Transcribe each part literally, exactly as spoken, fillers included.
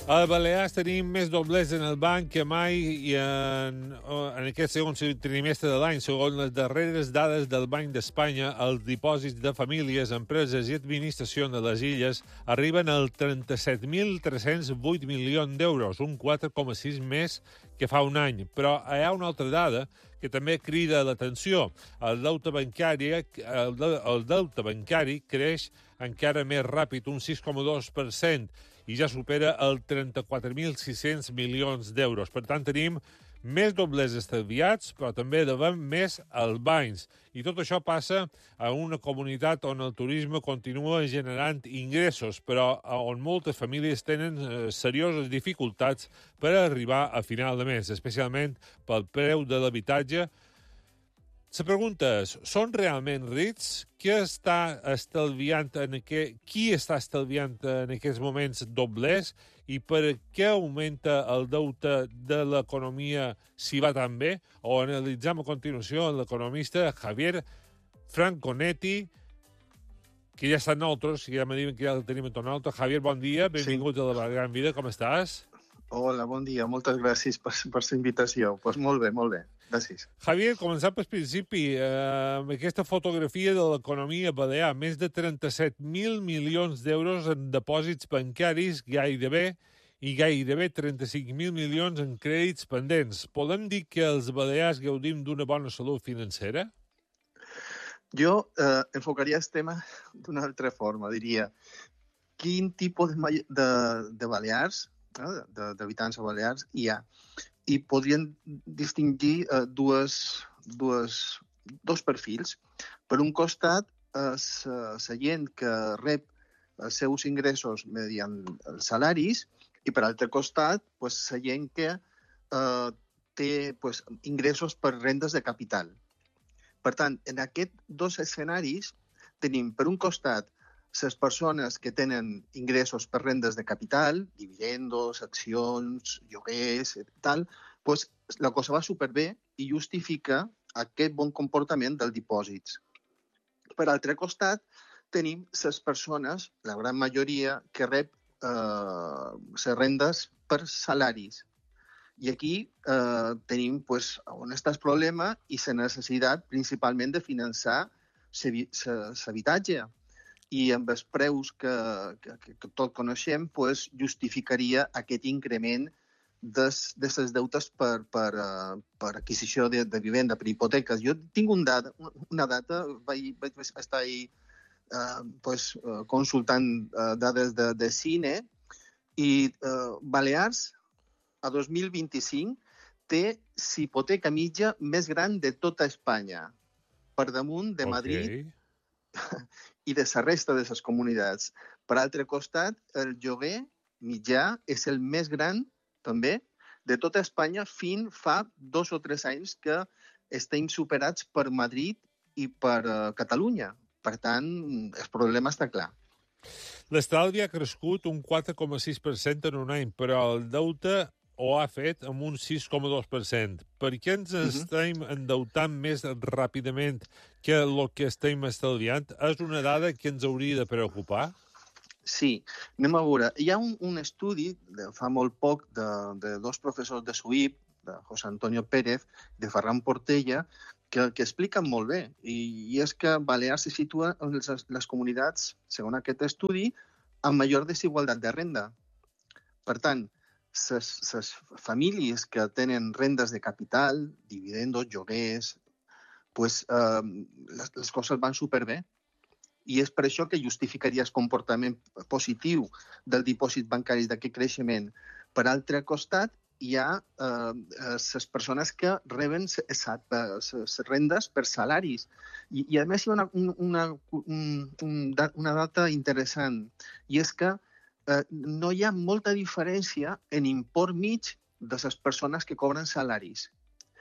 A Balears tenim més doblers en el banc que mai i en, en aquest segon trimestre de l'any. Segons les darreres dades del Banc d'Espanya, els dipòsits de famílies, empreses i administració de les illes arriben als trenta-set mil tres-cents vuit milions d'euros, un quatre coma sis més que fa un any. Però hi ha una altra dada que també crida l'atenció. El deute bancari, el, de, el deute bancari creix encara més ràpid, un sis coma dos per cent, i ja supera el trenta-quatre mil sis-cents milions d'euros. Per tant, tenim més doblers estalviats, però també devem més als bancs. I tot això passa a una comunitat on el turisme continua generant ingressos, però on moltes famílies tenen eh, serioses dificultats per arribar a final de mes, especialment pel preu de l'habitatge. La pregunta és, són realment rics? Qui està estalviant en aquest, qui està estalviant en aquests moments doblers i per què augmenta el deute de l'economia si va tan bé? Ho analitzem a continuació amb l'economista Javier Franconetti, que ja està amb nosaltres, que ja me diuen que ja el tenim amb nosaltres. Javier, bon dia, benvingut sí. a La Gran Vida, com estàs? Hola, bon dia, moltes gràcies per, per la invitació. Pues molt bé, molt bé, gràcies. Javier, començant pel principi, eh, aquesta fotografia de l'economia balear, més de trenta-set mil milions d'euros en dipòsits bancaris gairebé i gairebé trenta-cinc mil milions en crèdits pendents. Podem dir que els balears gaudim d'una bona salut financera? Jo eh, enfocaria el tema d'una altra forma, diria. Quin tipus de, de, de balears, d'habitants a Balears, hi ha. I podrien distingir eh, dues, dues, dos perfils. Per un costat, és eh, la gent que rep els seus ingressos mediant els salaris i, per altre costat, pues, la gent que eh, té pues, ingressos per rendes de capital. Per tant, en aquests dos escenaris tenim, per un costat, les persones que tenen ingressos per rendes de capital, dividendos, accions, lloguers, tal, pues, la cosa va superbé i justifica aquest bon comportament dels dipòsits. Per altre costat, tenim les persones, la gran majoria, que rep eh, les rendes per salaris. I aquí eh, tenim pues, on està el problema i la necessitat principalment de finançar l'habitatge. I amb els preus que, que, que tot coneixem, pues, justificaria aquest increment de les deutes per, per, uh, per adquisició de, de vivenda, per hipoteques. Jo tinc un data, una data, vaig, vaig estar ahí, uh, pues, uh, consultant uh, dades de, de cine, i uh, Balears, a dos mil vint-i-cinc, té l'hipoteca mitja més gran de tota Espanya, per damunt de Madrid, Okay. i de la resta de les comunitats. Per altre costat, el lloguer mitjà és el més gran, també, de tota Espanya fins fa dos o tres anys que estem superats per Madrid i per uh, Catalunya. Per tant, el problema està clar. L'estalvi ha crescut un quatre coma sis per cent en un any, però el deute ho ha fet amb un sis coma dos per cent. Per què ens uh-huh. estem endeutant més ràpidament que el que estem estalviant? És una dada que ens hauria de preocupar? Sí, anem a veure. Hi ha un, un estudi de fa molt poc de, de dos professors de S U I P, de José Antonio Pérez, de Ferran Portella, que, que expliquen molt bé. I, i és que Balears se situa en les, les comunitats, segons aquest estudi, amb major desigualtat de renda. Per tant, les famílies que tenen rendes de capital, dividendos, lloguers, pues, eh, les, les coses van superbé. I és per això que justificaria el comportament positiu del dipòsit bancari d'aquest creixement. Per altre costat, hi ha eh, les persones que reben les rendes per salaris. I, i a més hi ha una, una, una, una data interessant, i és que eh, no hi ha molta diferència en import mig de les persones que cobren salaris.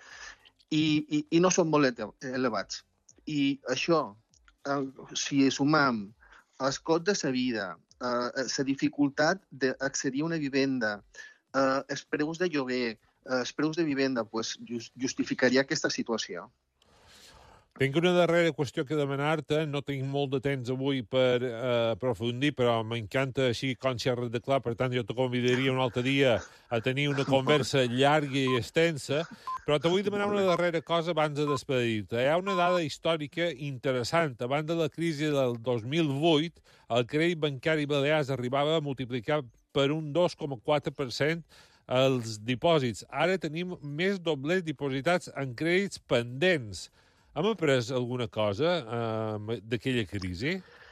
I, i, i no són molt elevats. I això, eh, si sumam el cost de la vida, eh, la dificultat d'accedir a una vivenda, eh, els preus de lloguer, eh, els preus de vivenda, pues, just, justificaria aquesta situació. Tinc una darrera qüestió que demanar-te. No tinc molt de temps avui per uh, aprofundir, però m'encanta així com xerres de clar. Per tant, jo te convidaria un altre dia a tenir una conversa llarga i extensa. Però te vull demanar una darrera cosa abans de despedir-te. Hi ha una dada històrica interessant. Abans de la crisi del dos mil vuit, el crèdit bancari balears arribava a multiplicar per un dos coma quatre per cent els dipòsits. Ara tenim més doblers dipositats en crèdits pendents. Hem après alguna cosa uh, d'aquella crisi?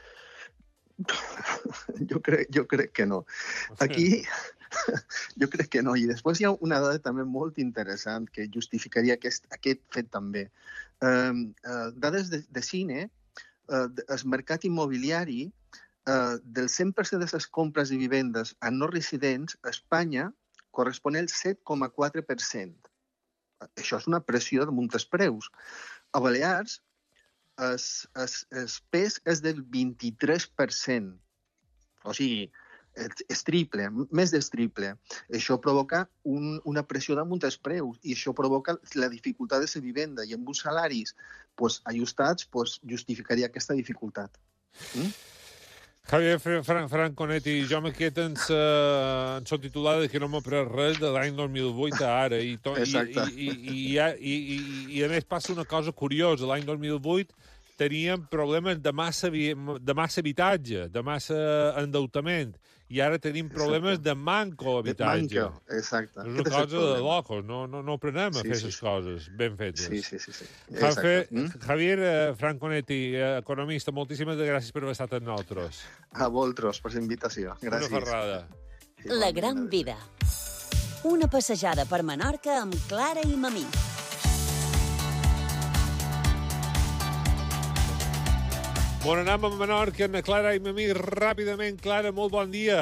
Jo crec, jo crec que no. Aquí, jo crec que no. I després hi ha una dada també molt interessant que justificaria aquest, aquest fet també. Uh, uh, dades de, de cine, uh, el mercat immobiliari, uh, del cent per cent de les compres de vivendes a no residents, a Espanya correspon el set coma quatre per cent. Això és una pressió damunt dels preus. A Balears, el, el, el pes és del vint-i-tres per cent. O sigui, és triple, més del triple. Això provoca un, una pressió damunt dels preus i això provoca la dificultat de la vivenda. I amb uns salaris pues, ajustats pues, justificaria aquesta dificultat. Mm? Javier Fran Franconetti, jo m'aquest en la titulada que no m'ha pres res de l'any dos mil vuit a ara. I, to, i, i, i, i, i, i, I a més passa una cosa curiosa. L'any dos mil vuit teníem problemes de massa, de massa habitatge, de massa endeutament. I ara tenim problemes exacte. de manco habitatge. De manco, exacte. És una Aquest cosa és de locos. No, no, no aprenem a sí, fer les sí, coses sí. ben fetes. Sí, sí, sí. sí. Jafe, mm? Javier Franconetti, economista, moltíssimes gràcies per haver estat amb nosaltres. A vosaltres, per la invitació. Gràcies. Una ferrada. La gran vida. Una passejada per Menorca amb Clara i Mamí. Bon anam a Menorca, Ana Clara i Mamí, ràpidament. Clara, molt bon dia.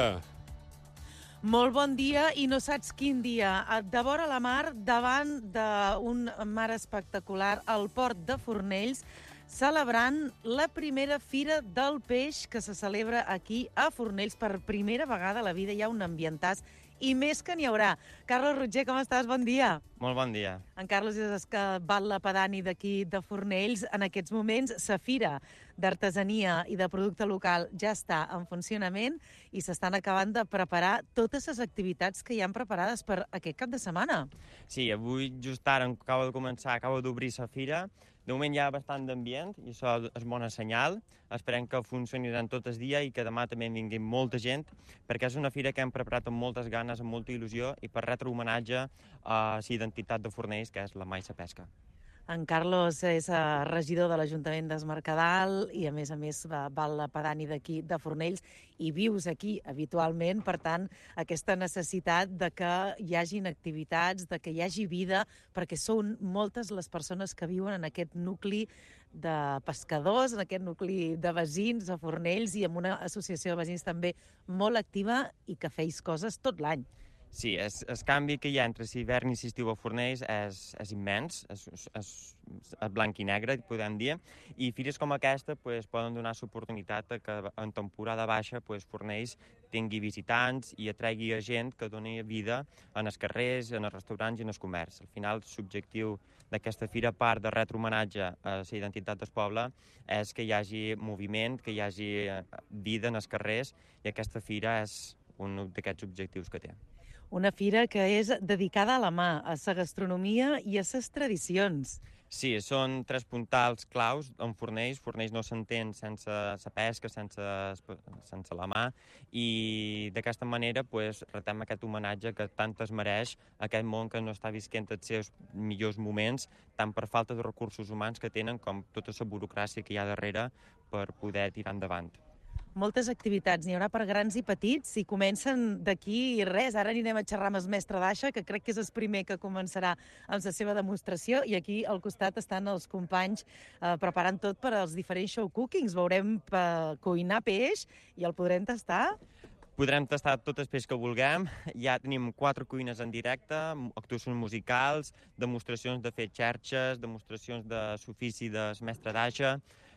Molt bon dia i no saps quin dia. De vora la mar, davant d'un mar espectacular, al port de Fornells, celebrant la primera Fira del Peix que se celebra aquí a Fornells. Per primera vegada a la vida hi ha un ambientàs i més que n'hi haurà. Carlos Roger, com estàs? Bon dia. Molt bon dia. En Carlos és que val la pedani d'aquí de Fornells. En aquests moments, la Fira d'Artesania i de Producte Local ja està en funcionament i s'estan acabant de preparar totes les activitats que hi han preparades per aquest cap de setmana. Sí, avui just ara acaba de començar, acaba d'obrir la Fira. De moment hi ha bastant d'ambient i això és bona senyal. Esperem que funcioni durant tot el dia i que demà també vingui molta gent, perquè és una fira que hem preparat amb moltes ganes, amb molta il·lusió i per retre homenatge a la identitat de Fornells, que és la mà i la pesca. En Carlos és regidor de l'Ajuntament d'Es Mercadal i, a més a més, val la pedani d'aquí de Fornells i vius aquí habitualment. Per tant, aquesta necessitat de que hi hagin activitats, de que hi hagi vida, perquè són moltes les persones que viuen en aquest nucli de pescadors, en aquest nucli de veïns a Fornells i amb una associació de veïns també molt activa i que feis coses tot l'any. Sí, el, el canvi que hi ha entre l'hivern i l'estiu a Fornells és, és immens, és, és, és blanc i negre, podem dir, i fires com aquesta pues, poden donar l'oportunitat que en temporada baixa pues, Fornells tingui visitants i atregui a gent que doni vida en els carrers, en els restaurants i en el comerç. Al final, l'objectiu d'aquesta fira, a part de retre homenatge a la identitat del poble, és que hi hagi moviment, que hi hagi vida en els carrers, i aquesta fira és un d'aquests objectius que té. Una fira que és dedicada a la mà, a la gastronomia i a les tradicions. Sí, són tres puntals claus en Fornells. Fornells no s'entén sense la pesca, sense, sense la mà, i d'aquesta manera pues, retem aquest homenatge que tant es mereix aquest món que no està visquent els seus millors moments, tant per falta de recursos humans que tenen com tota la burocràcia que hi ha darrere per poder tirar endavant. Moltes activitats, n'hi haurà per grans i petits, i comencen d'aquí res. Ara anirem a xerrar amb el mestre d'Aixa, que crec que és el primer que començarà amb la seva demostració, i aquí al costat estan els companys eh, preparant tot per als diferents show cookings. Veurem eh, cuinar peix i el podrem tastar. Podrem tastar tot el peix que vulguem. Ja tenim quatre cuines en directe, actuacions musicals, demostracions de fer xerxes, demostracions de l'ofici del mestre d'Aixa.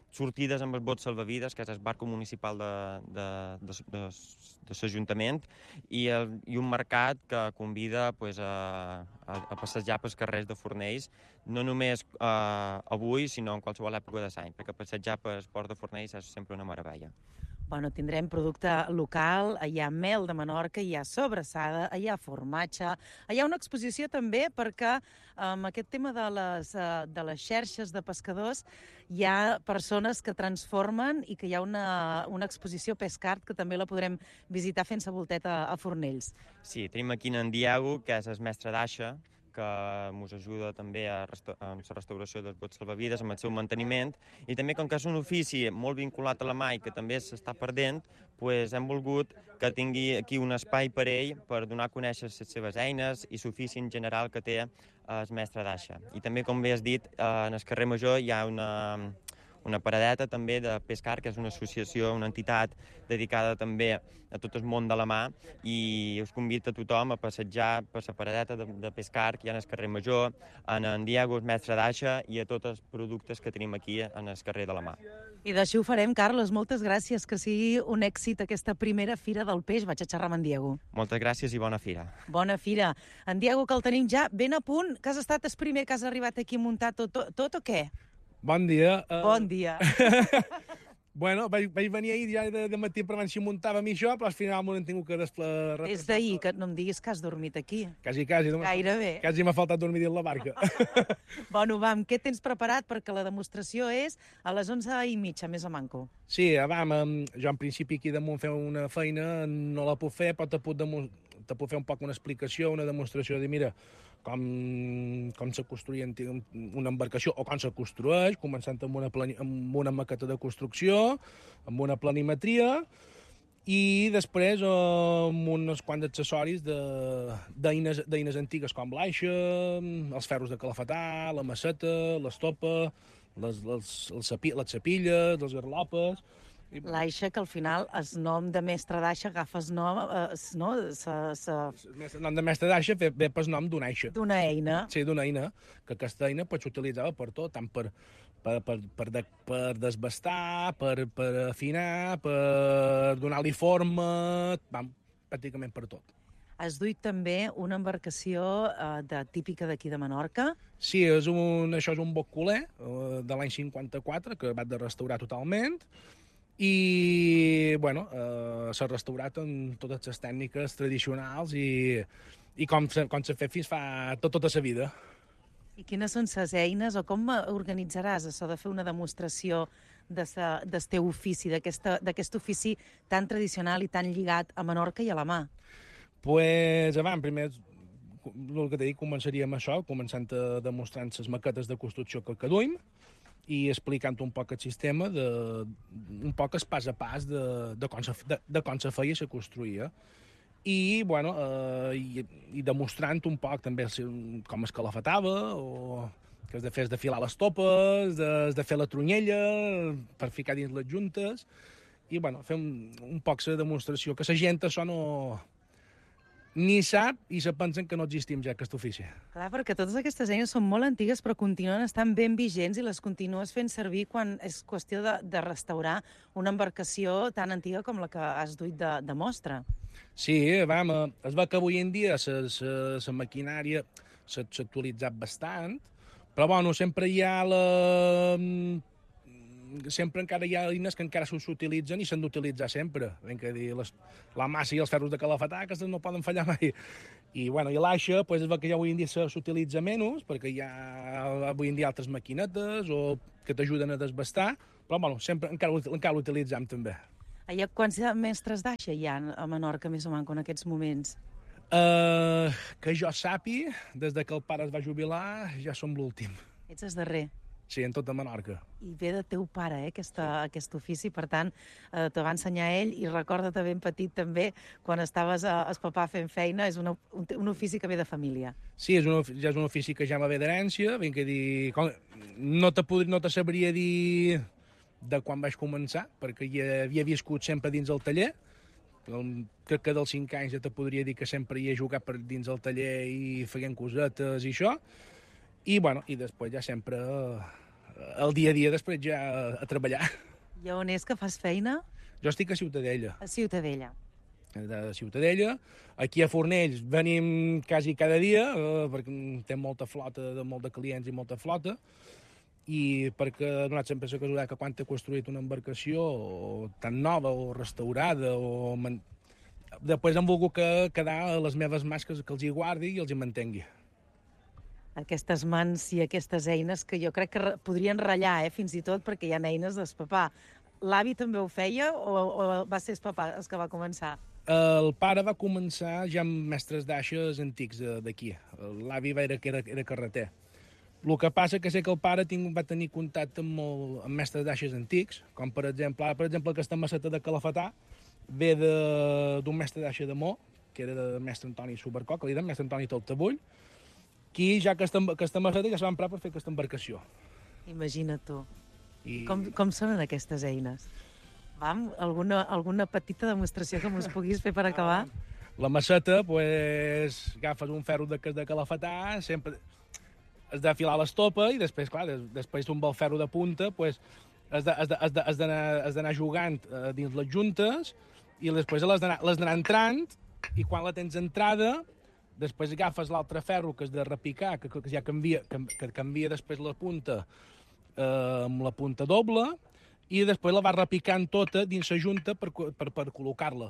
sortides amb el bot salvavides, que és el barco municipal de, de, de, de, de l'Ajuntament, i, el, i un mercat que convida pues, a, a, a passejar pels carrers de Fornells, no només eh, avui, sinó en qualsevol època de l'any, perquè passejar pel port de Fornells és sempre una meravella. Bueno, tindrem producte local, hi ha mel de Menorca, hi ha sobrassada, hi ha formatge, hi ha una exposició també perquè amb aquest tema de les, de les xarxes de pescadors hi ha persones que transformen i que hi ha una, una exposició Pescart que també la podrem visitar fent-se voltet a, a Fornells. Sí, tenim aquí en Diego, que és el mestre d'aixa, que ens ajuda també a resta en la restauració dels bots salvavides, amb el seu manteniment, i també com que és un ofici molt vinculat a la mà i que també s'està perdent, pues hem volgut que tingui aquí un espai per ell per donar a conèixer les seves eines i l'ofici en general que té el mestre d'aixa. I també, com bé has dit, en el carrer Major hi ha una, una paradeta també de Pescar, que és una associació, una entitat dedicada també a tot el món de la mà, i us convido a tothom a passejar per la paradeta de, de Pescar, que hi ha en el carrer Major, en, en Diego, el mestre d'aixa, i a tots els productes que tenim aquí en el carrer de la mà. I d'això ho farem, Carlos. Moltes gràcies. Que sigui un èxit aquesta primera Fira del Peix. Vaig a xerrar amb en Diego. Moltes gràcies i bona fira. Bona fira. En Diego, que el tenim ja ben a punt, que has estat el primer que has arribat aquí a muntar tot, tot, tot o què? Bon dia. Uh... Bon dia. Bueno, vaig, vaig venir ahir ja de, de matí per veure si muntava a mi això, però al final m'ho han tingut que desplegar. És d'ahir, que no em diguis que has dormit aquí. Quasi, quasi. Gairebé. Quasi m'ha faltat dormir dins la barca. Bueno, vam, què tens preparat? Perquè la demostració és a les onze i mitja, més o manco. Sí, vam, jo en principi aquí damunt fer una feina no la puc fer, però te puc, te puc fer un poc una explicació, una demostració de, mira, com, com se construïa una embarcació o com se construeix, començant amb una, plani, amb una maqueta de construcció, amb una planimetria, i després eh, amb uns quants accessoris d'eines antigues com l'aixa, els ferros de calafetar, la maceta, l'estopa, les, les, les, les sapilles, les garlopes. L'aixa, que al final el nom de mestre d'aixa agafa el nom, eh, no? Sa, sa... El nom de mestre d'aixa ve, ve pel nom d'una aixa. D'una eina. Sí, d'una eina, que aquesta eina pues, s'utilitzava per tot, tant per, per, per, per, de, per desbastar, per, per afinar, per donar-li forma, vam, pràcticament per tot. Has duit també una embarcació eh, de, típica d'aquí de Menorca? Sí, és un, això és un boc-culer eh, de l'any cinquanta-quatre, que va de restaurar totalment, i bueno, eh, s'ha restaurat amb totes les tècniques tradicionals i, i com s'ha fet fins fa tot, tota la vida. I quines són les eines o com organitzaràs això de fer una demostració de sa, del teu ofici, d'aquest ofici tan tradicional i tan lligat a Menorca i a la mà? Pues, abans, primer, el que t'he dit, començaríem això, començant a demostrant les maquetes de construcció que, que duim, i explicant un poc el sistema, de, un poc el pas a pas de, de, com, se, de, de com se feia i se construïa. I, bueno, eh, i, i demostrant un poc també com es calafetava, o que has de fer és de filar les topes, de, de fer la tronyella, per ficar dins les juntes, i, bueno, fer un, un poc la demostració, que la gent això no... ni sap i se pensen que no existim ja, aquest ofici. Clar, perquè totes aquestes eines són molt antigues però continuen estant ben vigents i les continues fent servir quan és qüestió de, de restaurar una embarcació tan antiga com la que has duit de, de mostra. Sí, vam, es va que avui en dia la maquinària s'ha actualitzat bastant, però bueno, sempre hi ha la... sempre encara hi ha eines que encara s'utilitzen i s'han d'utilitzar sempre. Ben que dir, les, la massa i els ferros de calafetar, aquestes no poden fallar mai. I, bueno, i l'aixa, pues, és que ja avui en dia s'utilitza menys, perquè hi ha avui en dia altres maquinetes o que t'ajuden a desbastar, però, bueno, sempre encara, encara l'utilitzem també. Hi ha quants mestres d'aixa hi ha a Menorca, més o menys, en aquests moments? Uh, que jo sàpi, des de que el pare es va jubilar, ja som l'últim. Ets el darrer. Sí, en tota Menorca. I ve de teu pare, eh, aquesta, aquest ofici, per tant, eh, te va ensenyar ell, i recorda-te ben petit també, quan estaves a, a papà fent feina, és una, un, un ofici que ve de família. Sí, és un, ja és un ofici que ja va ve d'herència, ben que dir... Com, no, te pod, no te sabria dir de quan vaig començar, perquè ja havia viscut sempre dins el taller. Crec que dels cinc anys ja te podria dir que sempre hi he jugat per dins el taller i feien cosetes i això. I, bueno, i després ja sempre el dia a dia després ja a, a treballar. I on és que fas feina? Jo estic a Ciutadella. A Ciutadella. De Ciutadella. Aquí a Fornells venim quasi cada dia, eh, perquè té molta flota, de molt de clients i molta flota, i perquè ha donat sempre la casualitat que quan t'he construït una embarcació o tan nova o restaurada o... Man... Després han volgut que quedar a les meves mans que, que els hi guardi i els hi mantengui. Aquestes mans i aquestes eines que jo crec que re podrien ratllar, eh, fins i tot, perquè hi ha eines d'espapar. L'avi també ho feia o, o va ser el papà el que va començar? El pare va començar ja amb mestres d'aixes antics d'aquí. L'avi era, era, era carreter. El que passa que sé que el pare tinc, va tenir contacte amb, molt, amb mestres d'aixes antics, com per exemple, per exemple aquesta maceta de Calafatà ve d'un mestre d'aixa de Mó, que era de mestre Antoni Supercoc, que li deien mestre Antoni Toltabull, qui ja aquesta, aquesta maceta ja se va emprar per fer aquesta embarcació. Imagina't tu. I... Com, com sonen aquestes eines? Vam, alguna, alguna petita demostració que mos puguis fer per acabar? La maceta, pues, agafes un ferro de, de Calafatà, sempre has d'afilar l'estopa i després, clar, des, després d'un bel ferro de punta, pues, has d'anar jugant eh, dins les juntes i després les d'anar entrant i quan la tens entrada, després agafes l'altre ferro que has de repicar, que, que ja canvia, que, que canvia després la punta eh, amb la punta doble, i després la vas repicant tota dins la junta per, per, per col·locar-la.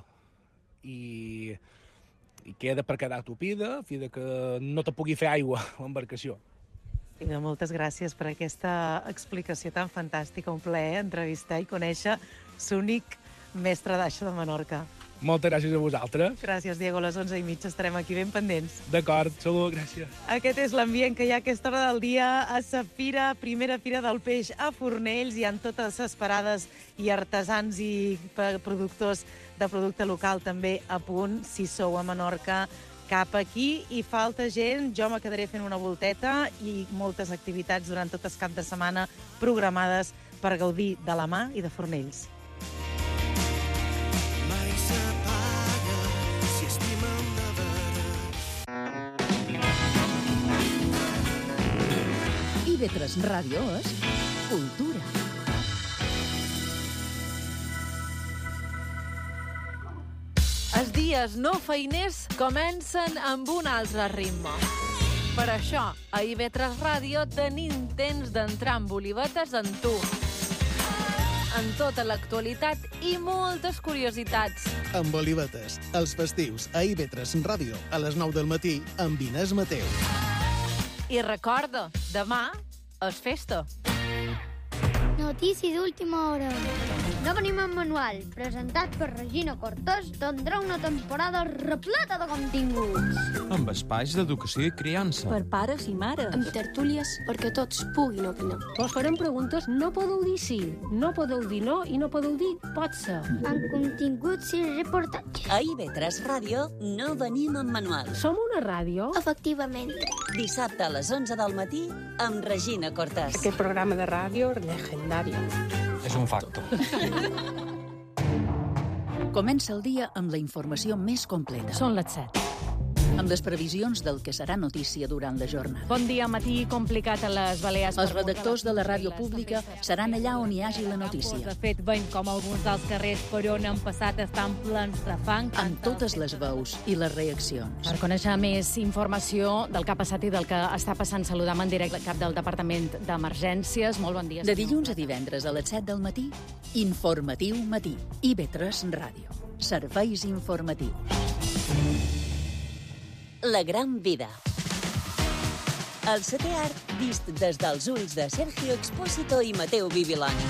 I, I queda per quedar tupida, fi de que no te pugui fer aigua l'embarcació. Vinga, moltes gràcies per aquesta explicació tan fantàstica. Un plaer entrevistar i conèixer l'únic mestre d'aixa de Menorca. Moltes gràcies a vosaltres. Gràcies, Diego. A les onze i mitja estarem aquí ben pendents. D'acord, salut, gràcies. Aquest és l'ambient que hi ha a aquesta hora del dia a la fira, primera fira del peix a Fornells. Hi ha totes les parades i artesans i productors de producte local també a punt. Si sou a Menorca, cap aquí, i falta gent. Jo me quedaré fent una volteta i moltes activitats durant tot el cap de setmana programades per gaudir de la mà i de Fornells. i ve tres Ràdio és cultura. Els dies no feiners comencen amb un altre ritme. Per això, a I V tres Ràdio tenim temps d'entrar amb olivetes en tu. En tota l'actualitat i moltes curiositats. Amb olivetes, els festius a I V tres Ràdio a les nou del matí amb Inés Mateu. I recorda, demà és festa. Notícia d'última hora. No venim amb manual, presentat per Regina Cortés, tindrà una temporada repleta de continguts. Amb espais d'educació i criança. Per pares i mares. Amb tertúlies perquè tots puguin opinar. Vos farem preguntes, no podeu dir sí, no podeu dir no i no podeu dir pot ser. Amb continguts i reportatges. A I V tres Ràdio no venim amb manual. Som una ràdio? Efectivament. Dissabte a les onze del matí amb Regina Cortés. Aquest programa de ràdio legendari. És un facto. Comença el dia amb la informació més completa. Són les set. Amb les previsions del que serà notícia durant la jornada. Bon dia, matí complicat a les Balears. Els redactors de la ràdio pública seran allà on hi hagi la notícia. De fet, veiem com alguns dels carrers per on han passat estan plens de fang. Amb totes les veus i les reaccions. Per conèixer més informació del que ha passat i del que està passant, saludam en directe el cap del Departament d'Emergències. Molt bon dia. De dilluns a divendres a les set del matí, Informatiu Matí. I V tres Ràdio. Serveis informatius. La gran vida. El setè art vist des dels ulls de Sergio Expósito i Mateu Bibiloni.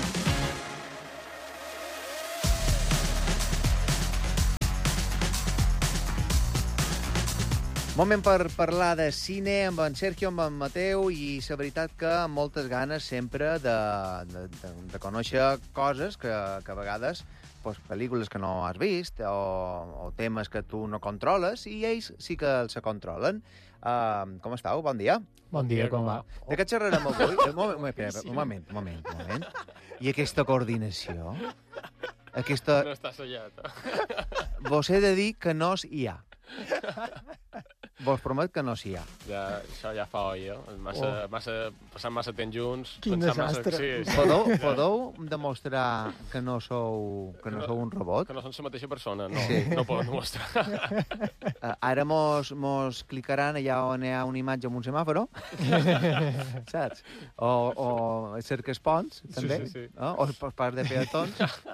Moment per parlar de cine amb en Sergio, amb en Mateu, i la veritat que amb moltes ganes sempre de, de, de, de conèixer coses que, que a vegades, pues, pel·lícules que no has vist o, o temes que tu no controles, i ells sí que els controlen. Uh, com estàu? Bon dia. Bon dia, com va? De què xerrarem avui? Un moment, un moment, un moment, un moment, un moment. I aquesta coordinació? Aquesta... No està sellat. Vos he de dir que no hi ha. Vos promet que no s'hi ha. Ja, això ja fa olla. Massa, Oh. massa, passant massa temps junts. Quin pensant desastre. Massa, sí, sí. Podeu, podeu demostrar que no sou, que no sou un robot? Que no són la mateixa persona, no. Sí. No poden demostrar. Uh, ara mos, mos clicaran allà on hi ha una imatge amb un semàforo, saps? O, o cerques ponts, també. sí, sí. No? O els parcs de peatons.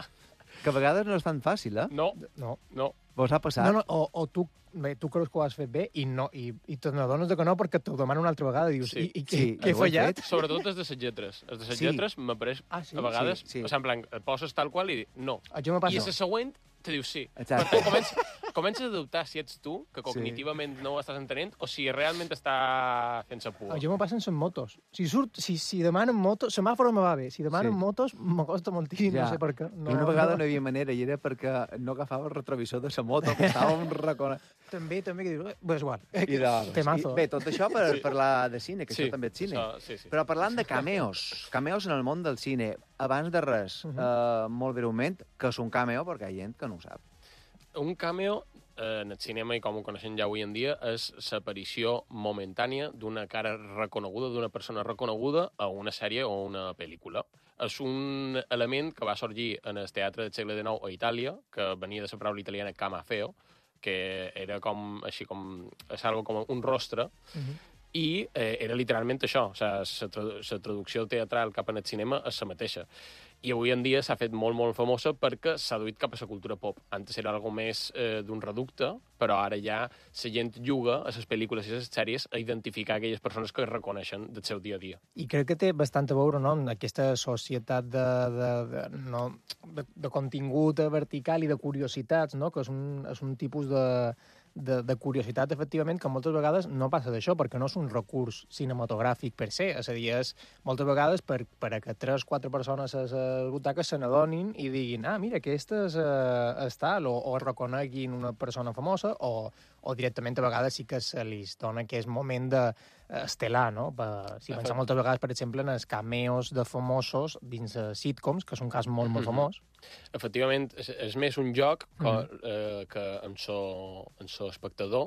Que a vegades no és tan fàcil, eh? No, No. no. Vos ha passat? No, no, o, o tu, bé, tu creus que ho has fet bé i, no, i, i te n'adones que no perquè t'ho demana una altra vegada i dius, Sí. i, i què, Sí, què he ho he fallat? fet. Sobretot des de les lletres. Els de les Sí. lletres m'apareix Ah, sí? a vegades, Sí, sí. o sigui, en plan, et poses tal qual i dius no. A jo me passa- I a la següent te dius sí. Exacte. Per tant, comences, comences a dubtar si ets tu, que cognitivament no ho estàs entenent, o si realment està fent-se A pua. jo me passen amb motos. Si, surt, si, si demanen motos, semàforo me va bé. Si demanen Sí. motos, me costa moltíssim, no sé per què. No, una vegada no hi havia manera i era perquè no agafava el retrovisor de la moto, que estava un racó... També, també, que dius, eh, pues igual. I de... Temazo. I, bé, tot això per Sí. parlar de cine, que Sí, això també és cine. això, sí, sí. Però parlant de cameos, cameos en el món del cine, abans de res, uh -huh. eh, molt breument, que és un cameo, perquè hi ha gent que no ho sap. Un cameo eh, en el cinema, i com ho coneixem ja avui en dia, és l'aparició momentània d'una cara reconeguda, d'una persona reconeguda a una sèrie o una pel·lícula. És un element que va sorgir en el teatre del segle dinou a Itàlia, que venia de la paraula italiana camafeo, que era com, així com, és algo com un rostre, Uh -huh. i eh, era literalment això, o sigui, la tradu traducció teatral cap en el cinema és la mateixa. I avui en dia s'ha fet molt, molt famosa perquè s'ha duit cap a la cultura pop. Antes era algo més eh, d'un reducte, però ara ja la gent juga a les pel·lícules i a les sèries a identificar aquelles persones que es reconeixen del seu dia a dia. I crec que té bastant a veure, no?, amb aquesta societat de, de, de, no, de, de contingut vertical i de curiositats, no?, que és un, és un tipus de, de, de curiositat, efectivament, que moltes vegades no passa d'això, perquè no és un recurs cinematogràfic per se. És a dir, és moltes vegades per, per a que tres o quatre persones a les butaques se n'adonin i diguin, ah, mira, aquesta és, uh, és tal, o, o reconeguin una persona famosa, o, o directament a vegades sí que se li dona aquest moment de estel·lar, no? Per, si pensem moltes vegades, per exemple, en els cameos de famosos dins de sitcoms, que és un cas molt, molt famós. Efectivament, és, és més un joc que, mm. eh, que en so, en so espectador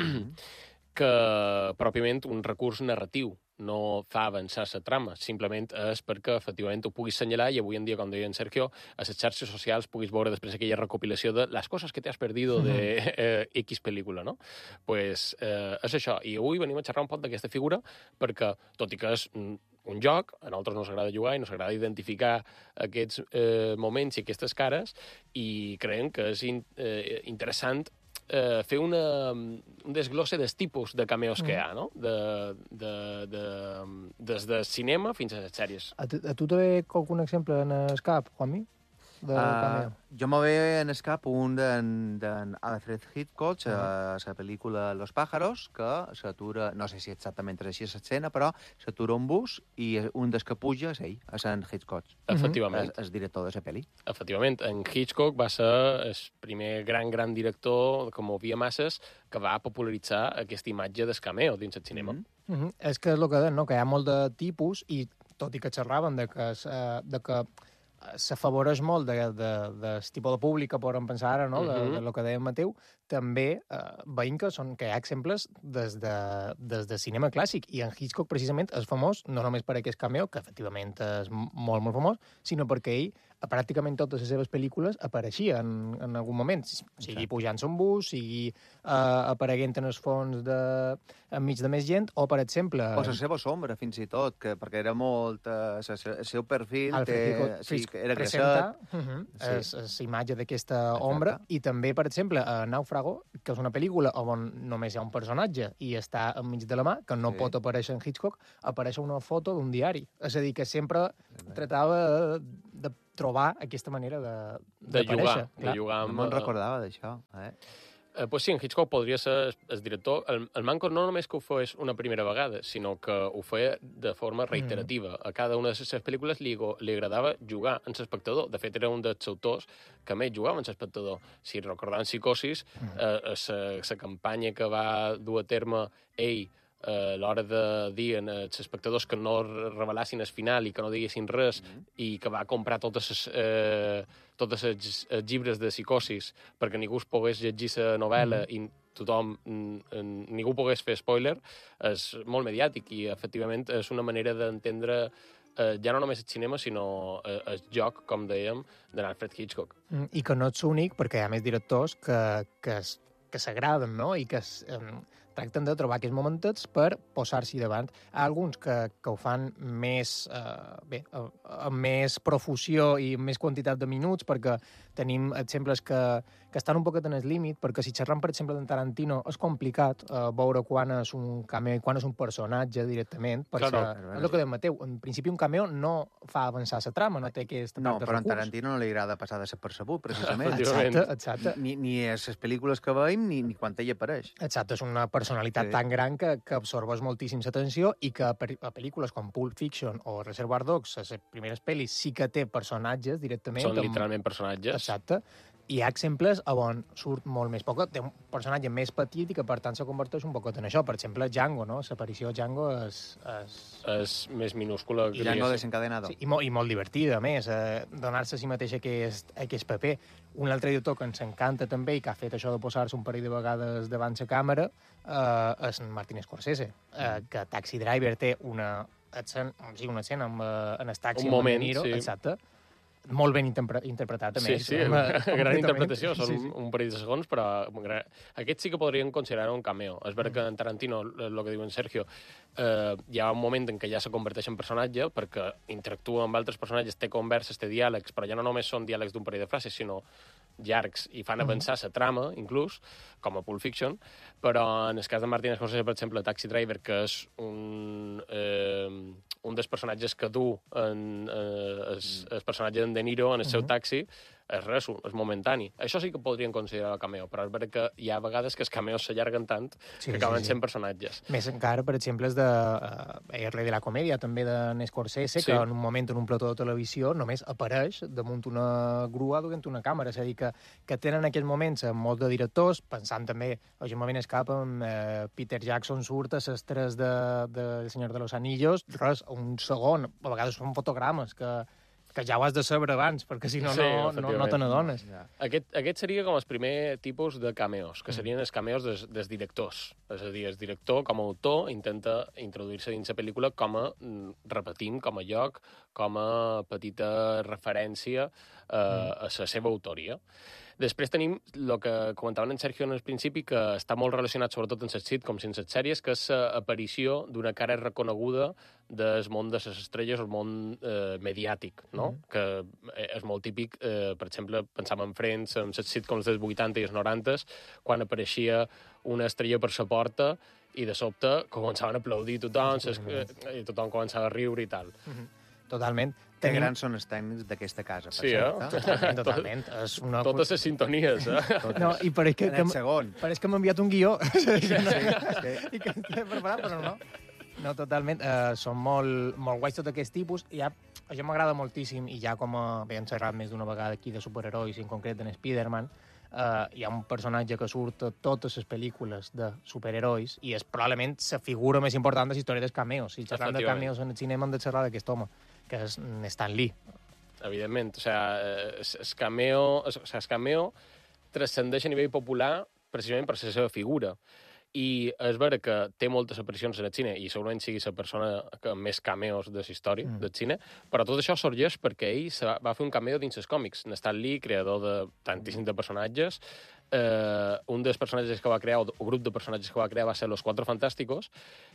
que pròpiament un recurs narratiu. No fa avançar la trama, simplement és perquè efectivament ho puguis senyalar i avui en dia, com deia en Sergio, a les xarxes socials puguis veure després aquella recopilació de les coses que t'has perdido de eh, X pel·lícula, no? Pues eh, és això. I avui venim a xerrar un poc d'aquesta figura perquè, tot i que és un joc, a nosaltres no ens agrada jugar i no ens agrada identificar aquests eh, moments i aquestes cares, i creiem que és in, eh, interessant eh, fer una, un desglosse dels tipus de cameos mm. que hi ha, no? De, de, de, des del cinema fins a les sèries. A tu, a tu te ve algun exemple en el cap, Juanmi? De Uh, cameo? jo me ve en el cap un d'en Alfred Hitchcock, uh -huh. a la pel·lícula Los pájaros, que s'atura, no sé si exactament és així l'escena, però s'atura un bus i un dels que puja és ell, és en Hitchcock. Efectivament. És el director de la pel·li. Efectivament, en Hitchcock va ser el primer gran, gran director, com ho havia masses, que va popularitzar aquesta imatge del cameo dins el cinema. Mm -hmm. Mm -hmm. És que és el que deien, no?, que hi ha molt de tipus, i tot i que xerraven de que, uh, de que s'afavoreix molt de, de, de tipus de públic que podem pensar ara, no?, de, de lo que deia Mateu, també eh, veiem que, són, que hi ha exemples des de, des de cinema clàssic, i en Hitchcock precisament és famós no només per aquest cameo, que efectivament és molt, molt famós, sinó perquè ell a pràcticament totes les seves pel·lícules apareixia en, en algun moment, sigui pujant-se un bus, sigui uh, apareguent en els fons de, enmig de més gent, o, per exemple... O la seva sombra, fins i tot, que, perquè era molt... Uh, el seu perfil té, sí, que era presenta grasset. uh -huh, sí. és, és imatge d'aquesta ombra, i també, per exemple, a Náufrago, que és una pel·lícula on només hi ha un personatge i està enmig de la mà, que no sí. pot aparèixer en Hitchcock, apareix una foto d'un diari. És a dir, que sempre tractava de, de trobar aquesta manera de de jugar, de jugar amb... No me'n recordava d'això, eh? Eh, pues sí, en Hitchcock podria ser el director. El, el manco no només que ho fes una primera vegada, sinó que ho feia de forma reiterativa. Mm. A cada una de les pel·lícules li, li agradava jugar en l'espectador. De fet, era un dels autors que més jugava en l'espectador. Si recordàvem Psicosis, mm. eh, la campanya que va dur a terme ell a l'hora de dir als espectadors que no revelassin el final i que no diguessin res, mm. i que va comprar totes les... Eh, tots els llibres de Psicosis perquè ningú es pogués llegir la novel·la mm. i tothom, ningú pogués fer spoiler, és molt mediàtic i, efectivament, és una manera d'entendre eh, ja no només el cinema, sinó eh, el joc, com dèiem, de Alfred Hitchcock. I que no ets únic, perquè hi ha més directors que, que, que s'agraden, no?, i que es, um, tracten de trobar aquests momentets per posar-s'hi davant. Hi ha alguns que, que ho fan més, eh, bé, amb més profusió i amb més quantitat de minuts, perquè tenim exemples que, que estan un poquet en el límit, perquè si xerram, per exemple, d'en Tarantino, és complicat eh, veure quan és un cameo i quan és un personatge directament, perquè claro, és el que deia Mateu, en principi un cameo no fa avançar la trama, no té aquesta no, part de però recurs. en Tarantino no li agrada passar desapercebut, precisament. Exacte, exacte. Ni, ni a les pel·lícules que veiem, ni, ni quan ell apareix. Exacte, és una personalitat sí. tan gran que, que absorbeix moltíssim l'atenció i que per, a pel·lícules com Pulp Fiction o Reservoir Dogs, les primeres pel·lis, sí que té personatges directament. Són literalment personatges. Exacte. Hi ha exemples on surt molt més poc. Té un personatge més petit i que, per tant, se converteix un poc en això. Per exemple, Django, no? L'aparició de Django és... És, és més minúscula. I Django desencadenado. Sí, i, molt, i molt divertida, a més. Eh, donar-se a si mateix aquest, aquest paper. Un altre director que ens encanta també i que ha fet això de posar-se un parell de vegades davant la càmera eh, és Martin Scorsese, eh, que Taxi Driver té una escena, sí, una escena amb, eh, en el taxi un moment, amb De Niro, sí. Exacte, molt ben interpre interpretat, a més. Sí, sí, gran interpretació, són sí, sí. un parell de segons, però aquest sí que podríem considerar un cameo. És veritat que en Tarantino, el que diu en Sergio, eh, hi ha un moment en què ja se converteix en personatge, perquè interactua amb altres personatges, té converses, té diàlegs, però ja no només són diàlegs d'un parell de frases, sinó llargs i fan avançar la trama, inclús, com a Pulp Fiction, però en el cas de Martin Scorsese, per exemple, Taxi Driver, que és un, eh, un dels personatges que du en, eh, el, el personatge d'en De Niro en el seu taxi, és res, és momentani. Això sí que podrien considerar el cameo, però és veritat que hi ha vegades que els cameos s'allarguen tant sí, que acaben sí, sí. sent personatges. Més encara, per exemple, és de uh, El rei de la comèdia, també de Scorsese, sí. que en un moment en un plató de televisió només apareix damunt una grua duent una càmera. És a dir, que, que tenen aquests moments amb molts de directors, pensant també, jo me escapa, amb eh, Peter Jackson surt a les tres de, de El Senyor de los Anillos, res, un segon, a vegades són fotogrames que que ja ho has de saber abans, perquè si no, sí, no, no, no te n'adones. Aquest, aquest seria com el primer tipus de cameos, que serien els cameos dels, dels directors. És a dir, el director, com a autor, intenta introduir-se dins la pel·lícula com a, repetim, com a lloc, com a petita referència eh, a la seva autoria. Després tenim el que comentaven en Sergio en el principi, que està molt relacionat sobretot en les sitcoms i en les sèries, que és l'aparició d'una cara reconeguda del món de les estrelles, el món eh, mediàtic, no? Mm. Que és molt típic, eh, per exemple, pensàvem en Friends, en les sitcoms dels vuitanta i els noranta, quan apareixia una estrella per la porta i de sobte començaven a aplaudir tothom, ses, eh, i tothom començava a riure i tal. Mm-hmm. Totalment. Que Tenim... grans són els tècnics d'aquesta casa, per sí, cert. Eh? Totalment, totalment. És una... Totes les sintonies, eh? No, i pareix que, en el segon. Pareix que m'ha enviat un guió. Sí, sí, sí. I que estic preparat, però no. No, totalment. Uh, són molt, molt guais tot aquest tipus. I ja, això m'agrada moltíssim, i ja com a, bé, hem xerrat més d'una vegada aquí de superherois, en concret en Spider-Man, uh, hi ha un personatge que surt a totes les pel·lícules de superherois i és probablement la figura més important de la història dels cameos. Si xerram de cameos en el cinema hem de xerrar d'aquest home, que és Stan Lee. Evidentment, o sigui, el cameo, o sigui, el cameo transcendeix a nivell popular precisament per la seva figura. I és vera que té moltes aparicions en el cine i segurament sigui la persona que més cameos de la història mm. del cine, però tot això sorgeix perquè ell va fer un cameo dins els còmics. Stan Lee, creador de tantíssims de personatges, eh, un dels personatges que va crear, o grup de personatges que va crear, va ser Los Cuatro Fantásticos,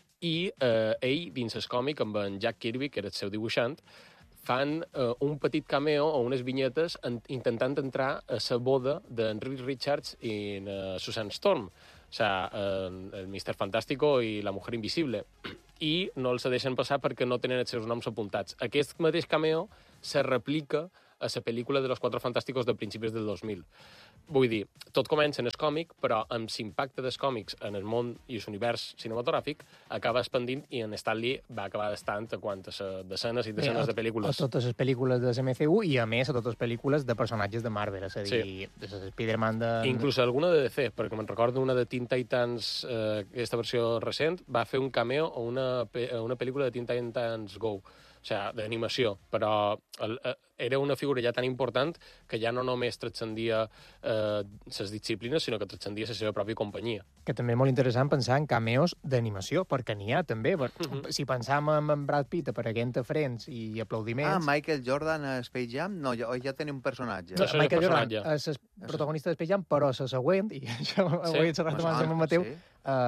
i eh, ell, dins el còmic, amb en Jack Kirby, que era el seu dibuixant, fan eh, un petit cameo o unes vinyetes en, intentant entrar a la boda d'en Reed Richards i uh, Susan Storm, o sigui, eh, el Mister Fantástico i la Mujer Invisible, i no els deixen passar perquè no tenen els seus noms apuntats. Aquest mateix cameo se replica a la pel·lícula de Los Cuatro Fantásticos de principis del dos mil. Vull dir, tot comença en el còmic, però amb l'impacte dels còmics en el món i l'univers cinematogràfic acaba expandint i en Stan Lee va acabar estant a quantes desenes i desenes Bé, de pel·lícules. A totes les pel·lícules de l'M C U i, a més, a totes les pel·lícules de personatges de Marvel, és a dir, sí. de Spider-Man de... Inclús alguna de D C, perquè me'n recordo una de Teen Titans, eh, aquesta versió recent, va fer un cameo a una, a una pel·lícula de Teen Titans Go. o sigui, d'animació, però el, era una figura ja tan important que ja no només transcendia eh, les disciplines, sinó que transcendia la seva pròpia companyia. Que també és molt interessant pensar en cameos d'animació, perquè n'hi ha també. Per... Uh -huh. Si pensam en Brad Pitt apareguent a Friends i aplaudiments... Ah, Michael Jordan a Space Jam? No, ja, ja tenia un personatge. No, Michael Jordan és el protagonista de Space Jam, però la següent, i això sí. ho he xerrat abans amb en Mateu, sí.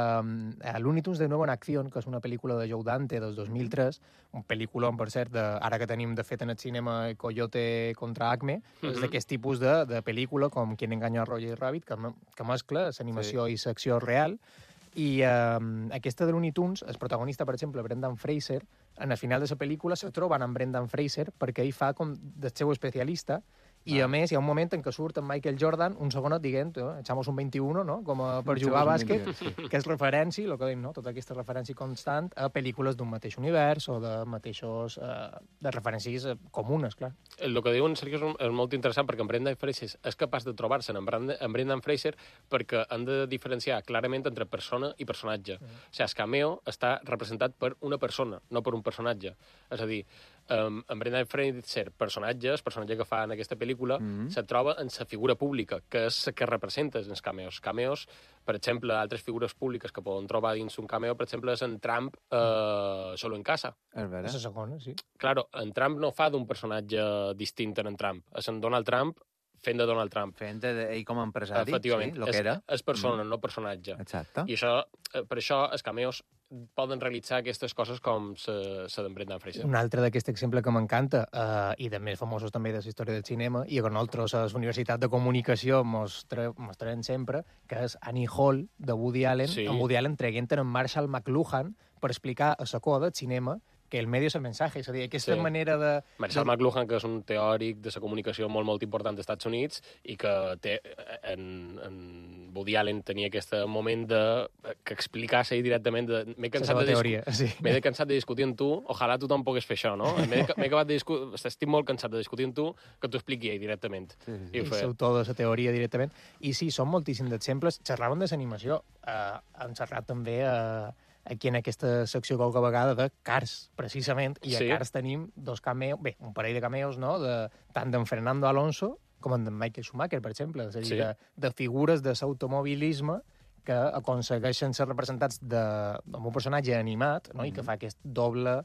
uh, Looney Tunes de Nuevo en Acción, que és una pel·lícula de Joe Dante del dos mil tres, un pel·lículon, per cert, de, ara que tenim de fet en el cinema Coyote contra Acme, uh -huh. és d'aquest tipus de, de pel·lícula, com Quien engañó a Roger Rabbit, que, que mescla l'animació sí. i l'acció real. I um, aquesta de Looney Tunes, el protagonista, per exemple, Brendan Fraser, en el final de la pel·lícula se troben amb Brendan Fraser perquè ell fa com del seu especialista. I, a més, hi ha un moment en què surt en Michael Jordan un segonet dient, eh, echamos un vint-i-u, no?, com a, per jugar a bàsquet, sí. que és referència, el que dic, no?, tota aquesta referència constant a pel·lícules d'un mateix univers o de mateixos... Eh, de referències eh, comunes, clar. El que diu en Sergio és, és molt interessant perquè en Brendan Fraser és capaç de trobar-se en, Brand, en Brendan Fraser perquè han de diferenciar clarament entre persona i personatge. Mm. O sigui, el cameo està representat per una persona, no per un personatge. És a dir, um, en Brendan Fraser, personatge, el personatge que fa en aquesta pel·lícula, mm -hmm. se troba en sa figura pública, que és la que representa els cameos. Cameos, per exemple, altres figures públiques que poden trobar dins un cameo, per exemple, és en Trump eh, Solo en casa. És vera. És la segona, sí. Claro, en Trump no fa d'un personatge distint en Trump. És en Donald Trump fent de Donald Trump. Fent d'ell com a empresari, efectivament, sí, el que era. És persona, mm. no personatge. Exacte. I això, per això, els cameos poden realitzar aquestes coses com la d'en Brendan Fraser. Un altre d'aquest exemple que m'encanta, eh, i de més famosos també de la història del cinema, i que nosaltres a la Universitat de Comunicació mos traiem sempre, que és Annie Hall, de Woody Allen, sí. en Woody Allen traient en Marshall McLuhan per explicar a la cua del cinema que el medio és el mensaje, és a dir, aquesta sí. manera de... Marshall de... McLuhan, que és un teòric de la comunicació molt, molt important dels Estats Units i que té, en, en Woody Allen tenia aquest moment de, que explicar-se directament de... M'he cansat, de teoria, sí. M'he cansat de discutir amb tu, ojalà tu tampoc pogués fer això, no? M'he acabat de discutir... Estic molt cansat de discutir amb tu, que t'ho expliqui ell directament. Sí, sí. I, I l'autor de la teoria directament. I sí, són moltíssims d'exemples. Xerraven de l'animació. Uh, han xerrat també... Uh, aquí en aquesta secció qualque vegada de Cars, precisament, i sí. a Cars tenim dos cameos, bé, un parell de cameos, no?, de, tant d'en Fernando Alonso com en Michael Schumacher, per exemple, és a dir, sí. de, de figures de l'automobilisme que aconsegueixen ser representats de, amb un personatge animat, no?, mm-hmm. i que fa aquest doble...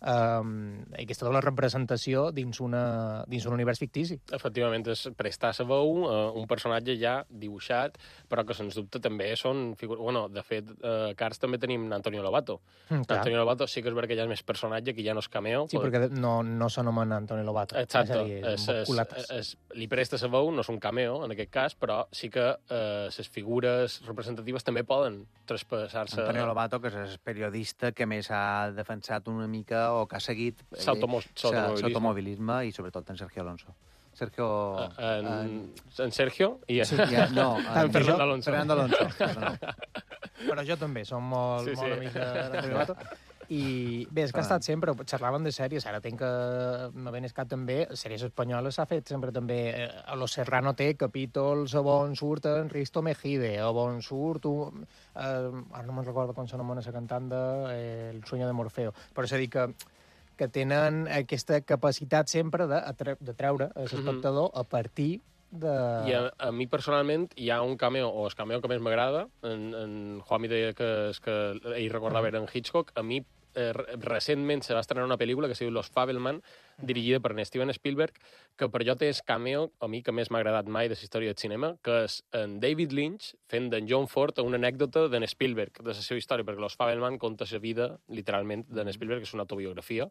Um, aquesta doble representació dins, una, dins un univers fictici. Efectivament, és prestar la veu a uh, un personatge ja dibuixat, però que sens dubte també són figures... Bueno, de fet, a uh, Cars també tenim Antonio Lobato. Mm, Antonio Lobato sí que és veritat que ja és més personatge, que ja no és cameo. Sí, però... perquè no, no s'anomena Antonio Lobato. Exacte. És dir, és, és, és, li presta la veu, no és un cameo, en aquest cas, però sí que les uh, figures representatives també poden traspassar-se... Antonio Lobato, que és el periodista que més ha defensat una mica o que ha seguit l'automobilisme i sobretot en Sergio Alonso. Sergio... Uh, en, en... en Sergio? I... Sí, ja, no, en Fernando Alonso. Fernando Alonso. Però jo també, som molt, sí, molt sí. amics d'Antonio Lobato. I bé, és que ha estat sempre, xerraven de sèries, ara tenc que m'ha benescat també, sèries espanyoles s'ha fet sempre també, eh, a Los Serrano té capítols on surt en Risto Mejide, on surt un, eh, ara no me'n recordo com s'anomena la cantant de eh, El sueño de Morfeo, però és a dir que que tenen aquesta capacitat sempre de, de treure l'espectador a partir de... I a, a mi personalment hi ha un cameo, o el cameo que més m'agrada, en, en Juanmi deia que, és que ell recordava era en Hitchcock, a mi eh, recentment se va estrenar una pel·lícula que es diu Los Fabelman, dirigida per Steven Spielberg, que per jo té el cameo a mi que més m'ha agradat mai de la història del cinema, que és en David Lynch fent d'en John Ford una anècdota d'en Spielberg, de la seva història, perquè Los Fabelman conta la vida, literalment, d'en Spielberg, que és una autobiografia,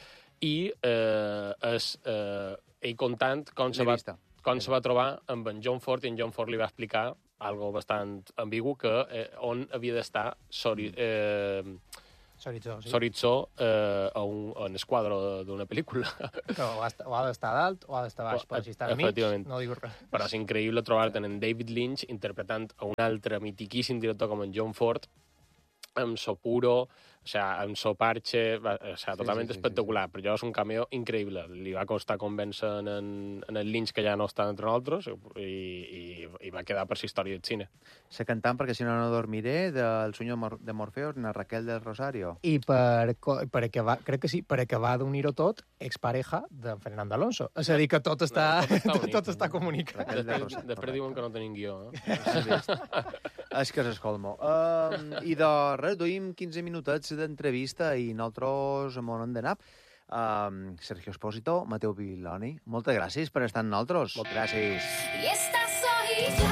i eh, és eh, ell contant com se va... com se va trobar amb en John Ford, i en John Ford li va explicar algo bastant ambigu, que eh, on havia d'estar Sori, eh, Soritzó, sí. Soritzó eh, a un, en esquadro d'una pel·lícula. Que o ha, o ha d'estar dalt o ha d'estar baix, però si està al mig no diu res. Però és increïble trobar-te en David Lynch interpretant a un altre mitiquíssim director com en John Ford, amb so puro, o sea, amb so parche, o sea, totalment sí, sí, espectacular. Sí, sí. Però jo és un cameo increïble. Li va costar convèncer en, en el Lynch que ja no està entre nosaltres i, i, i va quedar per la història del cine. Se cantant perquè si no no dormiré, del sueño de Morfeo, na Raquel del Rosario. I per, per acabar, crec que sí, per acabar d'unir-ho tot, expareja de Fernando Alonso. És a dir, que tot està, no, tot està, unit, tot està comunicat. Després, després diuen que no tenim guió, eh? És que s'escolmo. Uh, I de res, duim quinze minutets d'entrevista i nosaltres m'on d'anar. Uh, Sergio Espósito, Mateu Viloni, moltes gràcies per estar amb nosaltres. Moltes gràcies. I esta soy yo.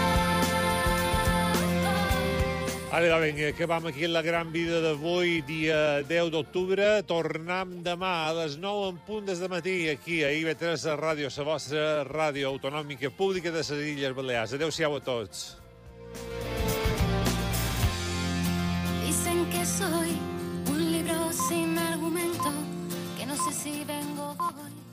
Ara, vinga, acabam aquí la gran vida d'avui, dia deu d'octubre. Tornem demà a les nou en punt des de matí, aquí a I V tres Ràdio, la vostra ràdio autonòmica pública de les Illes Balears. Adéu-siau a tots. Dicen que soy un libro sin argumento, que no sé si vengo hoy.